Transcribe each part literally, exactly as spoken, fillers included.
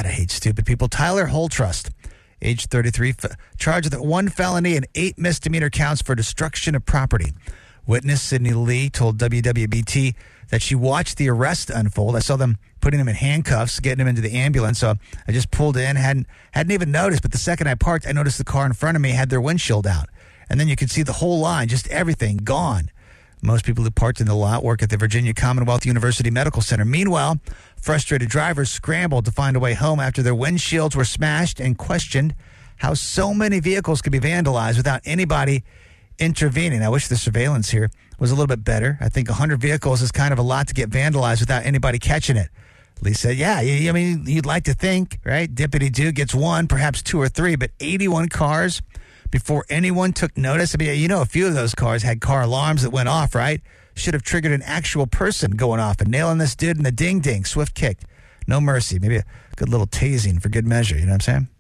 God, I hate stupid people. Tyler Holtrust, age thirty-three, f- charged with one felony and eight misdemeanor counts for destruction of property. Witness Sydney Lee told W W B T that she watched the arrest unfold. I saw them putting him in handcuffs, getting him into the ambulance. So I just pulled in, hadn't hadn't even noticed. But the second I parked, I noticed the car in front of me had their windshield out. And then you could see the whole line, just everything gone. Most people who parked in the lot work at the Virginia Commonwealth University Medical Center. Meanwhile, frustrated drivers scrambled to find a way home after their windshields were smashed and questioned how so many vehicles could be vandalized without anybody intervening. I wish the surveillance here was a little bit better. I think one hundred vehicles is kind of a lot to get vandalized without anybody catching it. Lee said, yeah, I mean, you'd like to think, right? Deputy Duke gets one, perhaps two or three, but eighty-one cars before anyone took notice. I mean, you know, a few of those cars had car alarms that went off, right? Should have triggered an actual person going off and nailing this dude in the ding-ding. Swift kicked. No mercy. Maybe a good little tasing for good measure. You know what I'm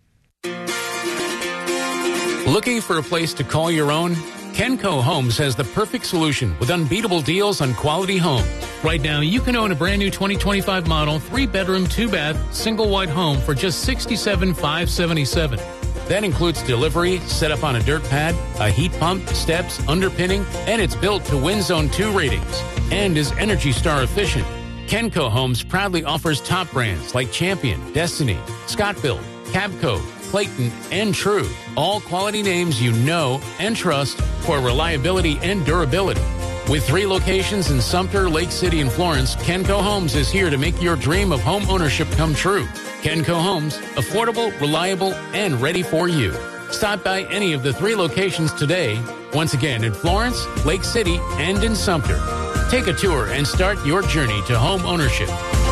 saying? Looking for a place to call your own? Kenco Homes has the perfect solution with unbeatable deals on quality homes. Right now, you can own a brand new twenty twenty-five model, three-bedroom, two-bath, single-wide home for just sixty-seven thousand five hundred seventy-seven dollars. That includes delivery, set up on a dirt pad, a heat pump, steps, underpinning, and it's built to Wind Zone two ratings and is Energy Star efficient. Kenco Homes proudly offers top brands like Champion, Destiny, Scott-Built, Cabco, Clayton, and True. All quality names you know and trust for reliability and durability. With three locations in Sumter, Lake City, and Florence, Kenco Homes is here to make your dream of home ownership come true. Kenco Homes, affordable, reliable, and ready for you. Stop by any of the three locations today. Once again, in Florence, Lake City, and in Sumter. Take a tour and start your journey to home ownership.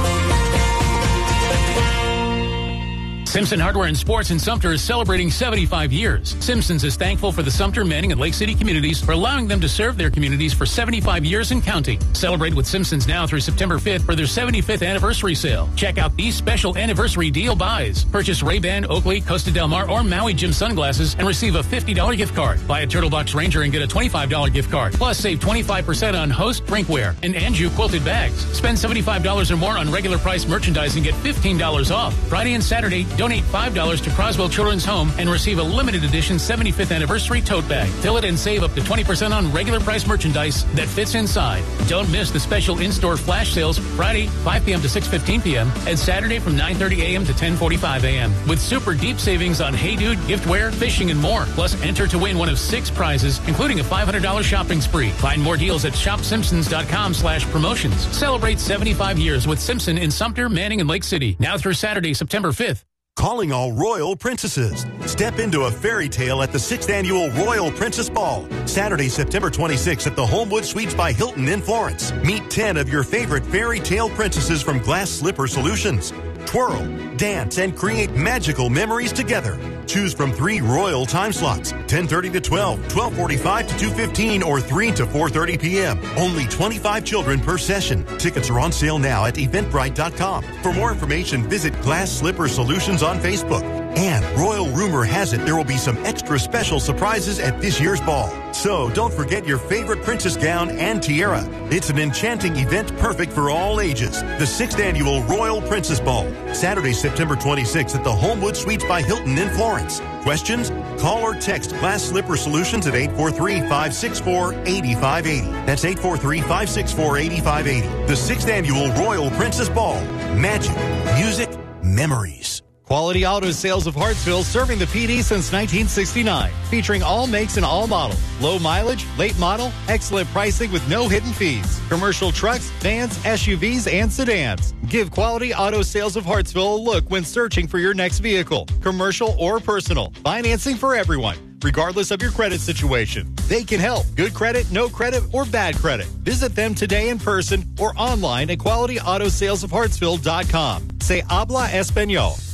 Simpson Hardware and Sports in Sumter is celebrating seventy-five years. Simpson's is thankful for the Sumter, Manning, and Lake City communities for allowing them to serve their communities for seventy-five years and counting. Celebrate with Simpson's now through September fifth for their seventy-fifth anniversary sale. Check out these special anniversary deal buys. Purchase Ray-Ban, Oakley, Costa Del Mar, or Maui Jim sunglasses and receive a fifty dollars gift card. Buy a Turtle Box Ranger and get a twenty-five dollars gift card. Plus, save twenty-five percent on Host drinkware and Anju quilted bags. Spend seventy-five dollars or more on regular price merchandise and get fifteen dollars off. Friday and Saturday, donate five dollars to Croswell Children's Home and receive a limited edition seventy-fifth anniversary tote bag. Fill it and save up to twenty percent on regular price merchandise that fits inside. Don't miss the special in-store flash sales Friday, five p.m. to six fifteen p.m. and Saturday from nine thirty a.m. to ten forty-five a.m. with super deep savings on Hey Dude, giftware, fishing, and more. Plus, enter to win one of six prizes, including a five hundred dollars shopping spree. Find more deals at shop simpsons dot com slash promotions. Celebrate seventy-five years with Simpson in Sumter, Manning, and Lake City. Now through Saturday, September fifth. Calling all royal princesses. Step into a fairy tale at the sixth Annual Royal Princess Ball. Saturday, September twenty-sixth at the Homewood Suites by Hilton in Florence. Meet ten of your favorite fairy tale princesses from Glass Slipper Solutions. Twirl, dance, and create magical memories together. Choose from three royal time slots, ten thirty to twelve, twelve forty-five to two fifteen, or three to four thirty p.m. Only twenty-five children per session. Tickets are on sale now at eventbrite dot com. For more information, visit Glass Slipper Solutions on Facebook. And royal rumor has it there will be some extra special surprises at this year's ball. So don't forget your favorite princess gown and tiara. It's an enchanting event perfect for all ages. The sixth Annual Royal Princess Ball. Saturday, September twenty-sixth at the Homewood Suites by Hilton in Florence. Questions? Call or text Glass Slipper Solutions at eight four three, five six four, eight five eight zero. That's eight four three, five six four, eight five eight zero. The sixth Annual Royal Princess Ball. Magic, music, memories. Quality Auto Sales of Hartsville, serving the P D since nineteen sixty-nine. Featuring all makes and all models. Low mileage, late model, excellent pricing with no hidden fees. Commercial trucks, vans, S U Vs, and sedans. Give Quality Auto Sales of Hartsville a look when searching for your next vehicle. Commercial or personal. Financing for everyone, regardless of your credit situation. They can help. Good credit, no credit, or bad credit. Visit them today in person or online at quality auto sales of hartsville dot com. Say habla español.